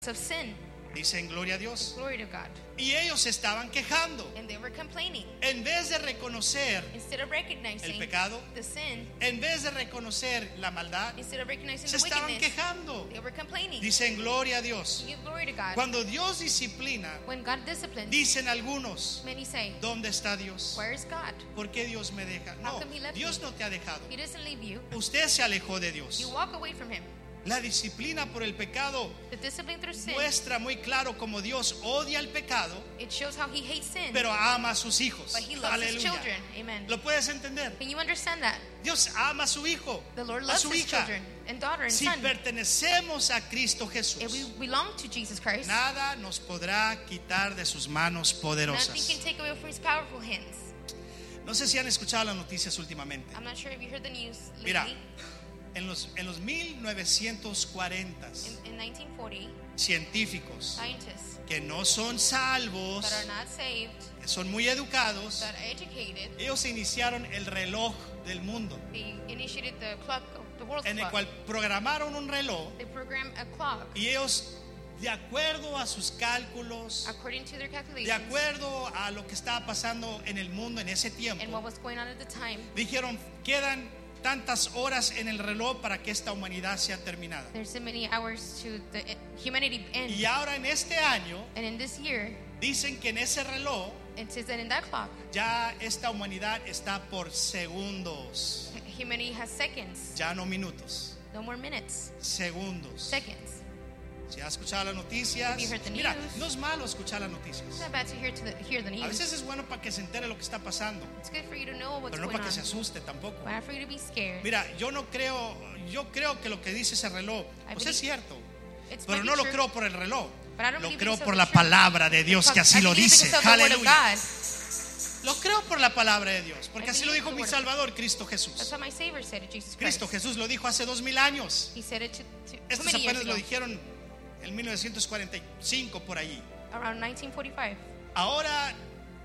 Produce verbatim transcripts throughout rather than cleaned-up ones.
of sin. Dicen gloria a Dios. Glory to God. Y ellos estaban quejando. And they were complaining. En vez de reconocer Instead of recognizing el pecado, the sin, en vez de reconocer la maldad, instead of recognizing se the estaban wickedness, quejando. they were complaining. Dicen gloria a Dios. Give glory to God. Cuando Dios disciplina, When God disciplines, dicen algunos, many say, ¿dónde está Dios? where is God? ¿Por qué Dios me deja? How No, come he left Dios me? no te ha dejado. He doesn't leave you. Usted se alejó de Dios. You walk away from Him. La disciplina por el pecado The discipline through sin, muestra muy claro cómo Dios odia el pecado, it shows how He hates sin, pero ama a sus hijos. but He loves His Aleluya. children. Amen. ¿Lo puedes entender? Can you understand that? Dios ama a su hijo, The Lord a loves su His hija. children and daughter and Si son. pertenecemos a Cristo If we Jesús, belong to Jesus Christ, nada nos podrá quitar de sus manos nothing poderosas. can take away from His powerful hands. No sé si han escuchado las noticias últimamente. I'm not sure if you heard the news lately. Mira, en los, en los mil novecientos cuarenta, In, in nineteen forty, científicos scientists que no son salvos, that are not saved, son muy educados, that are educated, ellos iniciaron el reloj del mundo, they initiated the clock, the world's en el clock. cual programaron un reloj They programmed a clock y ellos, de acuerdo a sus cálculos, according to their de calculations acuerdo a lo que estaba pasando en el mundo en ese and what tiempo, was going on at the time. dijeron, quedan tantas horas en el reloj para que esta humanidad sea terminada. There's so many hours to the humanity end. Y ahora en este año And in this year, dicen que en ese reloj it says that in that clock, ya esta humanidad está por segundos, humanity has seconds, ya no minutos, no more minutes, segundos. seconds. Si has escuchado las noticias, Have you heard the mira, news? no es malo escuchar las It's noticias. not bad to hear to the, hear the A news. veces es bueno para que se entere lo que está pasando, It's good for you to know what's pero no going para que se on, asuste tampoco. but not for you to be scared. Mira, yo no creo, yo creo que lo que dice ese reloj, I pues believe es cierto, It's pero might no be lo true, creo por el reloj, but I don't lo believe creo it's of por the la truth. palabra de Dios que así I lo believe dice. because of the word of Aleluya. God. Lo creo por la palabra de Dios, porque I así lo believe dijo the mi word of Salvador, Cristo That's Jesús. what my Savior said to Jesus Christ. Cristo Jesús lo dijo hace dos mil años. He said it to, to too Estos many years apenas lo ago, dijeron en mil novecientos cuarenta y cinco por allí. around nineteen forty-five. Ahora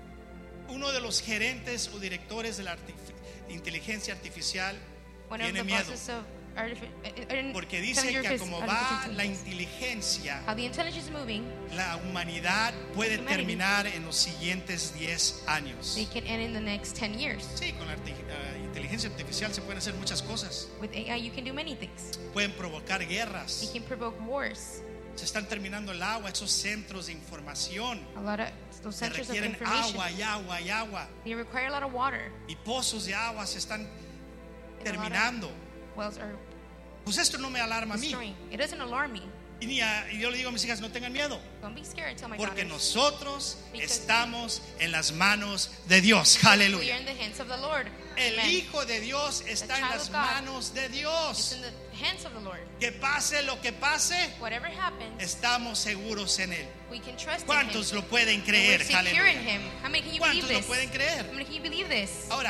uno de los gerentes o directores de la artif- inteligencia artificial One of tiene the miedo, bosses of artificial, porque dice que a como va la inteligencia, how the intelligence is moving, la humanidad puede Humanity. terminar en los siguientes diez años. they can end in the next ten years. Sí, con la arti- eh, inteligencia artificial se pueden hacer muchas cosas. With A I, you can do many things. Pueden provocar It guerras. can provoke wars. Se están terminando el agua, esos centros de información A lot of those que centers of requieren information, agua y agua y agua. they require a lot of water. Y pozos de agua se están And a lot of terminando. wells are Pues esto no me alarma a mí. destroying. It doesn't alarm me. Y, ni a- y yo le digo a mis hijas, no tengan miedo, Don't be scared. Tell my porque daughters. nosotros Because estamos en las manos de Dios. We are Aleluya. in the hands of the Lord. El Amen. Hijo de Dios está en child las of God manos de It's Dios. in the hands of the Lord. Que pase lo que pase, Whatever happens, estamos seguros en Él. we can trust in ¿Cuántos Him. lo pueden And creer? we're secure in Aleluya. Him. How many can you believe ¿Cuántos lo this? pueden creer? How many can you believe this? Ahora,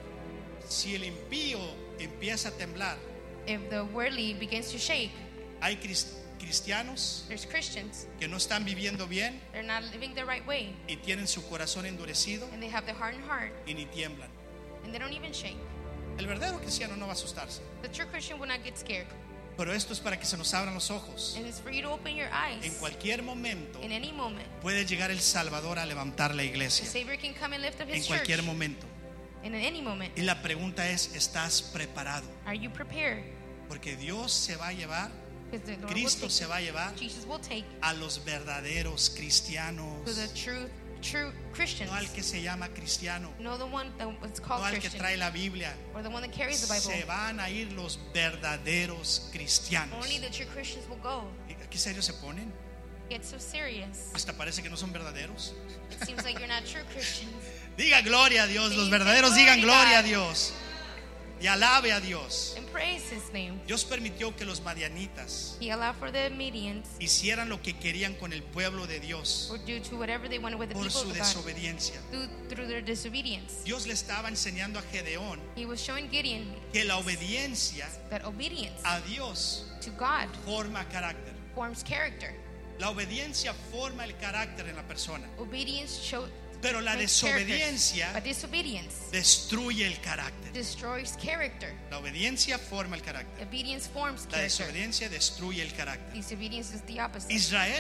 si el impío empieza a temblar, If the worldly begins to shake, hay cris- cristianos there's Christians. que no están viviendo bien They're not living the right way, y tienen su corazón endurecido and they have the hardened heart, y ni tiemblan. and they don't even shake. El verdadero cristiano no va a asustarse. The true Christian will not get scared. Pero esto es para que se nos abran los ojos. And it's for you to open your En eyes. cualquier momento In any moment, puede llegar el Salvador a levantar la the iglesia. Savior can come and lift up En His church. cualquier momento. And in any moment, Y la pregunta es, ¿estás preparado? are you prepared? Porque Dios se va a llevar, Because the Lord will Cristo take, se va a llevar Jesus will take a los verdaderos cristianos. to the true, true Christians. No al que se llama cristiano, No the one that was no called al que Christian, trae la Biblia. or the one that carries the Se Bible. van a ir los verdaderos cristianos. Only the true Christians will go. ¿Y ¿Qué serios se ponen? Get so serious. Hasta parece que no son verdaderos. It seems like you're not true Christians. Diga gloria a Dios, los Sí, verdaderos gloria digan a gloria a God. Dios y alabe a Dios. And praise His name. Dios permitió que los madianitas He allowed for the Medians, hicieran lo que querían con el pueblo de Dios or due to whatever they wanted with the por people su of God, desobediencia. through, through their disobedience. Dios le estaba enseñando a Gedeón He was showing Gideon que la obediencia that obedience a Dios to God forma carácter. forms character. La obediencia forma el carácter en la persona. Obedience show, Pero la makes desobediencia characters. But disobedience destruye el carácter. destroys character. La obediencia forma el carácter. Obedience forms La character. desobediencia destruye el carácter. Disobedience is the opposite. Israel